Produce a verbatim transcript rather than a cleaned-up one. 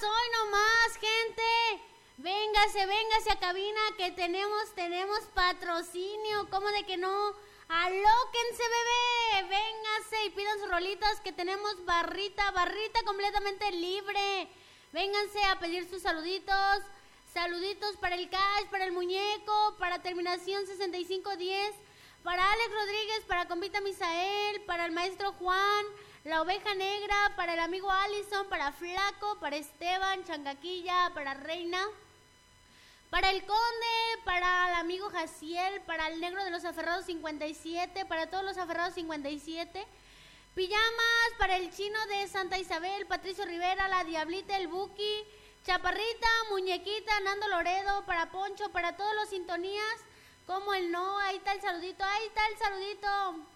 hoy nomás, gente. Véngase, véngase a cabina que tenemos, tenemos patrocinio. ¿Cómo de que no? Alóquense, bebé. Véngase y pidan sus rolitas que tenemos barrita, barrita completamente libre. Vénganse a pedir sus saluditos. Saluditos para el Cash, para el muñeco, para terminación sesenta y cinco diez, para Alex Rodríguez, para Compita Misael, para el maestro Juan, la oveja negra, para el amigo Allison, para Flaco, para Esteban, Changaquilla, para Reina, para el Conde, para el amigo Jaciel, para el negro de los aferrados cincuenta y siete, para todos los aferrados cincuenta y siete, pijamas, para el chino de Santa Isabel, Patricio Rivera, la Diablita, el Buki, Chaparrita, Muñequita, Nando Loredo, para Poncho, para todos los sintonías, como el no, ahí está el saludito, ahí está el saludito.